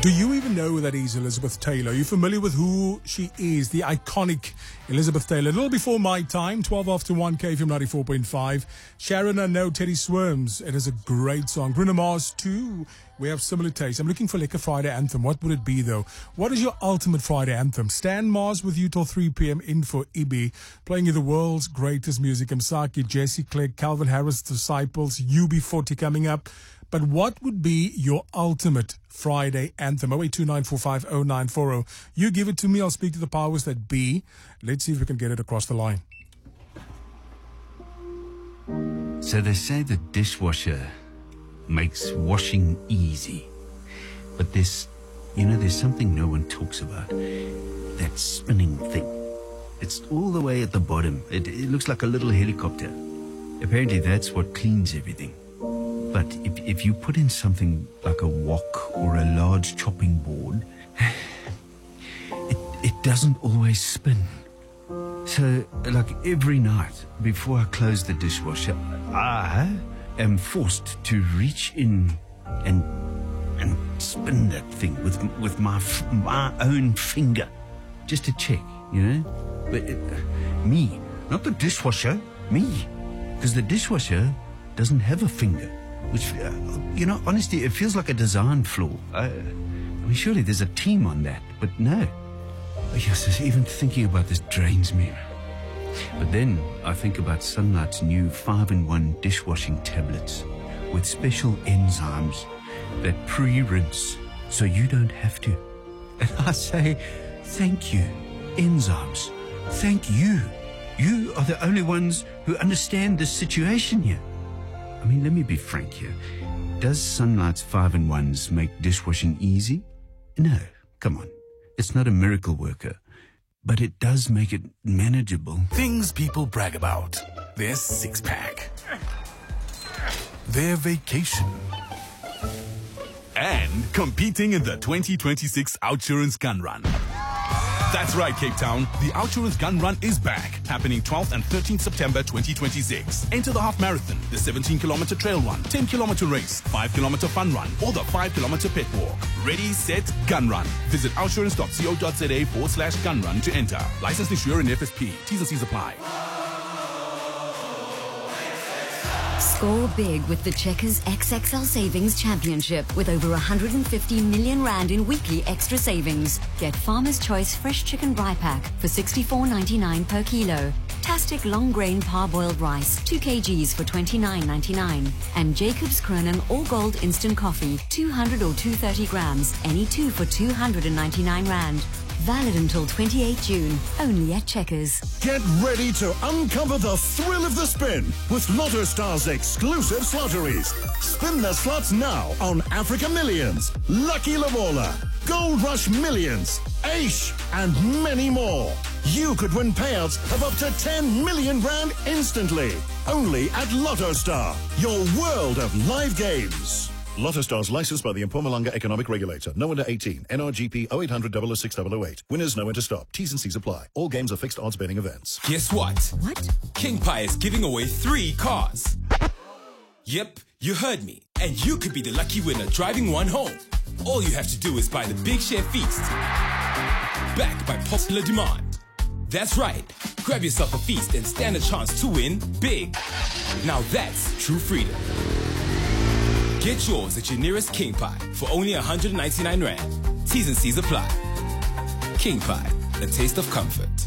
Do you even know that is Elizabeth Taylor? Are you familiar with who she is? The iconic Elizabeth Taylor. A little before my time, 12 after 1, KFM 94.5. Sharon, I know Teddy Swims. It is a great song. Bruno Mars too. We have similar tastes. I'm looking for like a Friday anthem. What would it be though? What is your ultimate Friday anthem? Stan Mars with you till 3 p.m. in for Ibi. Playing you the world's greatest music. Msaki, Jesse Clegg, Calvin Harris Disciples, UB40 coming up. But what would be your ultimate Friday anthem? 0829450940. You give it to me. I'll speak to the powers that be. Let's see if we can get it across the line. So they say the dishwasher makes washing easy. But there's something no one talks about. That spinning thing. It's all the way at the bottom. It looks like a little helicopter. Apparently that's what cleans everything. But if you put in something like a wok or a large chopping board, it doesn't always spin. So, like every night before I close the dishwasher, I am forced to reach in and spin that thing with my own finger, just to check, But me, not the dishwasher, me, because the dishwasher doesn't have a finger. Which, honestly, it feels like a design flaw. I mean, surely there's a team on that, but no. Yes, even thinking about this drains me. But then I think about Sunlight's new 5-in-1 dishwashing tablets with special enzymes that pre-rinse so you don't have to. And I say, thank you, enzymes. Thank you. You are the only ones who understand this situation here. I mean, let me be frank here. Does Sunlight's 5-in-1s make dishwashing easy? No, come on. It's not a miracle worker. But it does make it manageable. Things people brag about. Their six-pack. Their vacation. And competing in the 2026 Outsurance Gun Run. That's right, Cape Town. The Outsurance Gun Run is back, happening 12th and 13th September 2026. Enter the half marathon, the 17-kilometer trail run, 10-kilometer race, 5-kilometer fun run, or the 5-kilometer pet walk. Ready, set, gun run. Visit outsurance.co.za/gun run to enter. Licensed insurer and FSP. T's and C's apply. Score big with the Checkers XXL Savings Championship with over 150 million rand in weekly extra savings. Get Farmer's Choice Fresh Chicken Bri Pack for $64.99 per kilo. Tastic Long Grain Parboiled Rice 2 kgs for $29.99. And Jacob's Cronin All Gold Instant Coffee 200 or 230 grams, any two for 299 rand. Valid until 28 June, only at Checkers. Get ready to uncover the thrill of the spin with Lotto Star's exclusive slotteries. Spin the slots now on Africa Millions, Lucky Lavola, Gold Rush Millions, Aish, and many more. You could win payouts of up to 10 million rand instantly. Only at Lotto Star, your world of live games. Lotto Stars licensed by the Mpumalanga Economic Regulator. No under 18. NRGP 0800 006 008. Winners know when to stop. T's and C's apply. All games are fixed odds betting events. Guess what? What? King Pie is giving away 3 cars. Yep, you heard me. And you could be the lucky winner driving one home. All you have to do is buy the Big Share Feast. Backed by popular demand. That's right. Grab yourself a feast and stand a chance to win big. Now that's true freedom. Get yours at your nearest King Pie for only 199 rand. T's and C's apply. King Pie, a taste of comfort.